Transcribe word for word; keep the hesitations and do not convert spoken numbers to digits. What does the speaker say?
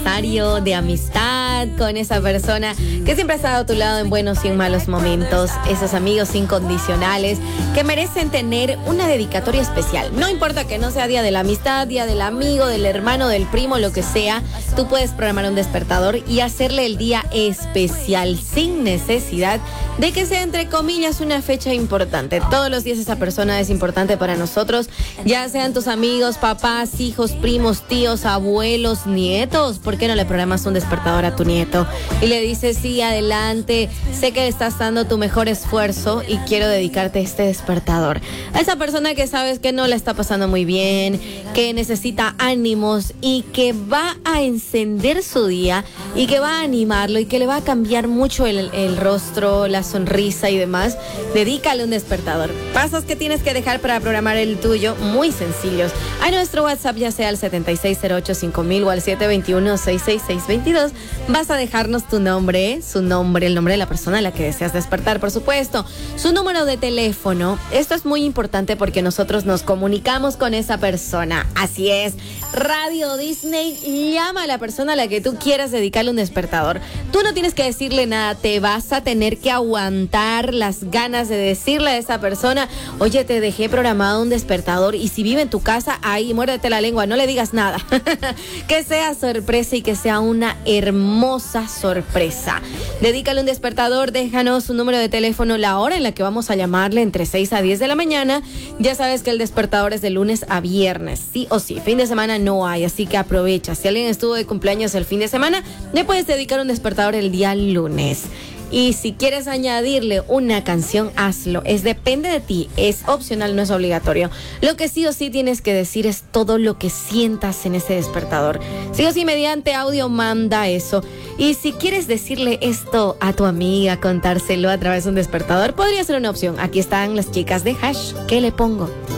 De amistad con esa persona que siempre ha estado a tu lado en buenos y en malos momentos, esos amigos incondicionales que merecen tener una dedicatoria especial. No importa que no sea día de la amistad, día del amigo, del hermano, del primo, lo que sea, tú puedes programar un despertador y hacerle el día especial sin necesidad de que sea, entre comillas, una fecha importante. Todos los días esa persona es importante para nosotros, ya sean tus amigos, papás, hijos, primos, tíos, abuelos, nietos. ¿Por qué no le programas un despertador a tu nieto? Y le dices, sí, adelante, sé que le estás dando tu mejor esfuerzo y quiero dedicarte este despertador. A esa persona que sabes que no la está pasando muy bien, que necesita ánimos y que va a encender su día y que va a animarlo y que le va a cambiar mucho el, el rostro, la sonrisa y demás, dedícale un despertador. Pasos que tienes que dejar para programar el tuyo, muy sencillos. A nuestro WhatsApp, ya sea al setenta y seis cero ocho cinco mil o al siete veintiuno seis seis seis veintidós, vas a dejarnos tu nombre, su nombre, el nombre de la persona a la que deseas despertar, por supuesto, su número de teléfono. Esto es muy importante porque nosotros nos comunicamos con esa persona. Así es, Radio Disney llama a la persona a la que tú quieras dedicarle un despertador. Tú no tienes que decirle nada, te vas a tener que aguantar las ganas de decirle a esa persona, oye, te dejé programado un despertador, y si vive en tu casa, ahí muérdete la lengua, no le digas nada. Que sea sorpresa y que sea una hermosa sorpresa. Dedícale un despertador, déjanos su número de teléfono, la hora en la que vamos a llamarle, entre seis a diez de la mañana. Ya sabes que el despertador es de lunes a viernes, sí o sí. Fin de semana no hay, así que aprovecha. Si alguien estuvo de cumpleaños el fin de semana, le puedes dedicar un despertador el día lunes. Y si quieres añadirle una canción, hazlo. Es depende de ti, es opcional, no es obligatorio. Lo que sí o sí tienes que decir es todo lo que sientas en ese despertador. Sí o sí, mediante audio, manda eso. Y si quieres decirle esto a tu amiga, contárselo a través de un despertador, podría ser una opción. Aquí están las chicas de Hash. ¿Qué le pongo?